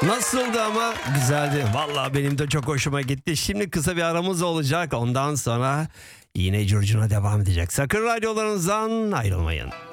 Nasıldı ama? Güzeldi. Vallahi benim de çok hoşuma gitti. Şimdi kısa bir aramız olacak. Ondan sonra yine curcuna devam edecek. Sakın radyolarınızdan ayrılmayın.